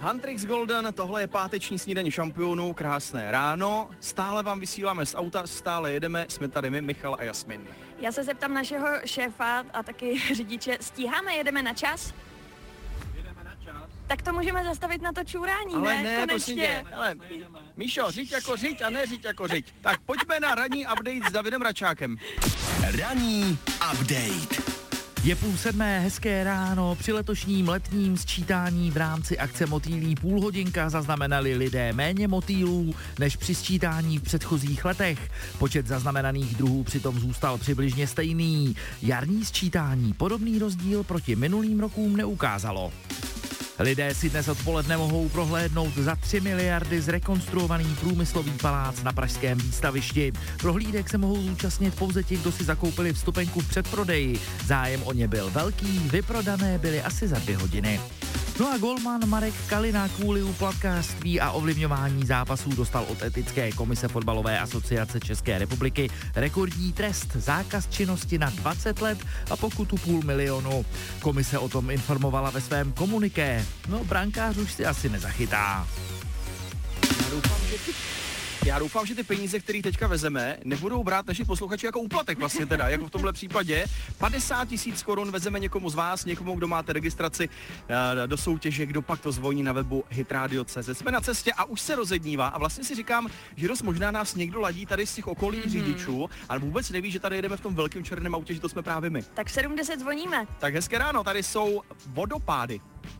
Huntrix Golden, tohle je páteční snídaně šampionů, krásné ráno. Stále vám vysíláme z auta, stále jedeme, jsme tady my, Michal a Jasmin. Já se zeptám našeho šéfa a taky řidiče, stíháme, jedeme na čas? Jedeme na čas. Tak to můžeme zastavit na to čurání, ale ne? Konečně. Ale Míšo, řiď jako řiď a ne řiď jako řiď. Tak pojďme na ranní update s Davidem Račákem. Ranní update. Je 6:30, hezké ráno. Při letošním letním sčítání v rámci akce Motýlí půlhodinka zaznamenali lidé méně motýlů než při sčítání v předchozích letech. Počet zaznamenaných druhů přitom zůstal přibližně stejný. Jarní sčítání podobný rozdíl proti minulým rokům neukázalo. Lidé si dnes odpoledne mohou prohlédnout za 3 miliardy zrekonstruovaný průmyslový palác na pražském výstavišti. Prohlídek se mohou zúčastnit pouze ti, kdo si zakoupili vstupenku v předprodeji. Zájem o ně byl velký, vyprodané byly asi za 2 hodiny. No a golman Marek Kalina kvůli úplatkářství a ovlivňování zápasů dostal od etické komise fotbalové asociace České republiky rekordní trest, zákaz činnosti na 20 let a pokutu 500 000. Komise o tom informovala ve svém komuniké. No, brankář už si asi nezachytá. Já doufám, že ty peníze, které teďka vezeme, nebudou brát naši posluchači jako úplatek vlastně teda, jako v tomhle případě. 50 000 korun vezeme někomu z vás, někomu, kdo máte registraci do soutěže, kdo pak to zvoní na webu hitradio.cz. Jsme na cestě a už se rozednívá a vlastně si říkám, že dost možná nás někdo ladí tady z těch okolních řidičů, ale vůbec neví, že tady jedeme v tom velkém černém autě, že to jsme právě my. Tak 7:10 zvoníme. Tak hezké ráno, tady jsou vodopády.